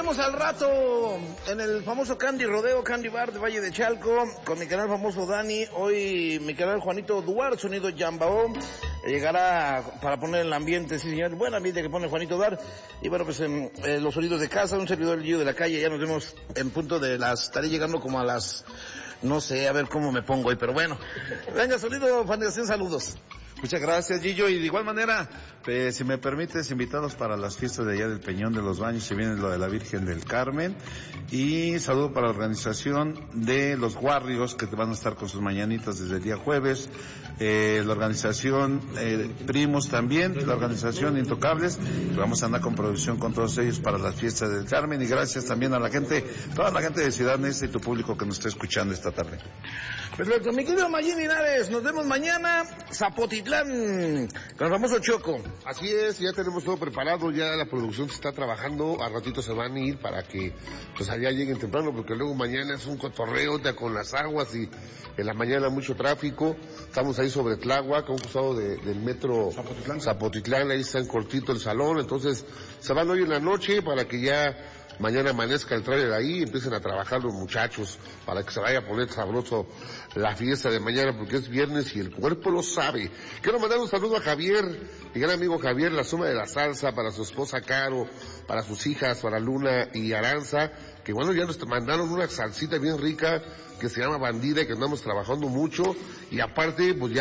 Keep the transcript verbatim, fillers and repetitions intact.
vemos al rato en el famoso Candy Rodeo, Candy Bar de Valle de Chalco, con mi canal famoso Dani. Hoy mi canal Juanito Duar, sonido Yambao, llegará para poner el ambiente, sí señor, buen ambiente que pone Juanito Duar. Y bueno, pues en, eh, los sonidos de casa, un servidor del Gillo de la Calle. Ya nos vemos en punto de las, estaré llegando como a las, no sé, a ver cómo me pongo hoy, pero bueno. Venga, sonido, Fundación, saludos. Muchas gracias, Gillo, y de igual manera, eh, si me permites, invitados para las fiestas de allá del Peñón de los Baños, se viene lo de la Virgen del Carmen, y saludo para la organización de los Warriors, que van a estar con sus mañanitas desde el día jueves, eh, la organización eh, Primos también, la organización Intocables, que vamos a andar con producción con todos ellos para las fiestas del Carmen, y gracias también a la gente, toda la gente de Ciudad Neza y tu público que nos está escuchando esta tarde. Perfecto, mi querido Mayín Linares, nos vemos mañana, Zapotitlán, con el famoso Choco. Así es, ya tenemos todo preparado, ya la producción se está trabajando, a ratito se van a ir para que pues allá lleguen temprano, porque luego mañana es un cotorreo con las aguas y en la mañana mucho tráfico. Estamos ahí sobre Tláhuac, a un costado de, del metro Zapotitlán. Zapotitlán, ahí está en cortito el salón, entonces se van hoy en la noche para que ya mañana amanezca el tráiler ahí y empiecen a trabajar los muchachos para que se vaya a poner sabroso la fiesta de mañana, porque es viernes y el cuerpo lo sabe. Quiero mandar un saludo a Javier, mi gran amigo Javier, la suma de la salsa, para su esposa Caro, para sus hijas, para Luna y Aranza, que bueno, ya nos mandaron una salsita bien rica que se llama Bandida y que andamos trabajando mucho, y aparte pues ya